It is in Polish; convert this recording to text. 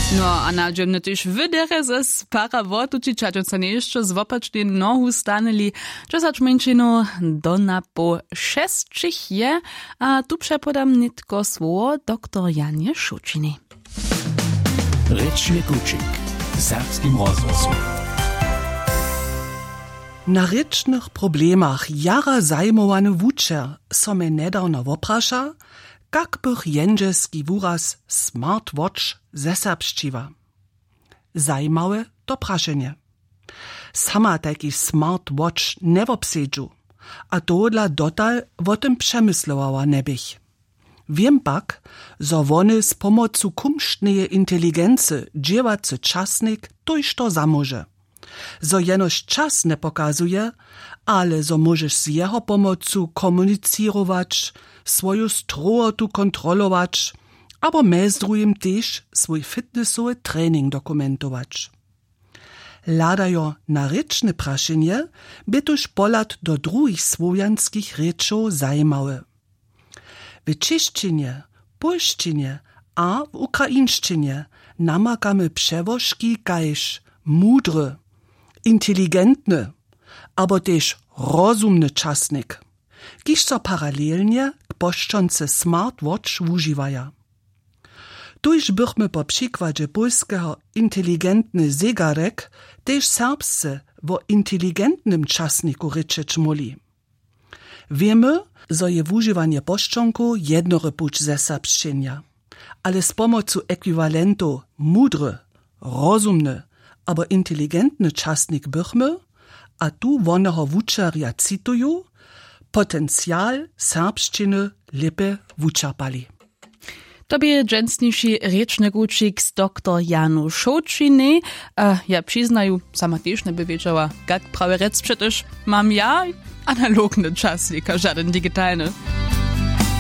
No a na dżemne też wydere ze parawotu ci czacząca nie jeszcze z wopacznej nohu stanęli, czasacz męczyno do na po 6 je, a tu przepodam nitko słowo doktor Janie Szuczyny. Ryczny kuczyk w serbskim rozgłosu. Na rycznych problemach jara zajmowany wučer so me nedawno woprasza, jak bych jędrzeski wuraz smartwatch zeserbszczywa. Zajmawe to praszenie. Sama taki smartwatch nie wobsedżu, a to dla dotal o tym przemyslowała nebych. Wiem pak, zo wony z pomocu kumsztneje inteligency dziewacy czasnik tojż to zamoże. Zo jenoż czas nie pokazuje, ale zo możesz z jeho pomocu komunicirować, swoją strohotu kontrolować, abo mez drugim też swój fitnessowy trening dokumentować. Ladajo na ryczne praszenie, by tuż polat do drugich słowianskich ryczów zajmały. W cześcinie, polszczynie a w ukraińszczynie namakamy przewożki kajż mudry, inteligentny, abo też rozumny czasnik, kiż so paralelnie k poszczące smartwatch używaja. Tuż bychmy po przykładzie polskiego inteligentny zegarek też serbsce o inteligentnym czasniku ryczeć moli. Wiemy, że je używanie poszczonku jednory puć ze serbszczynia, ale z pomocą ekwiwalentu mudry, rozumny abo inteligentny czasnik bychmy, a tu woneho wučerja cituju, potencjal serbszczyny lepe wučerpali. Tobie dżęsniejszy ryczny kuczyk z doktor Janu Szuczyny. Ja przyznaju, sama też nie by wiedziała, jak prawie rec, przecież mam ja analogny czasnik, a żaden digitalny.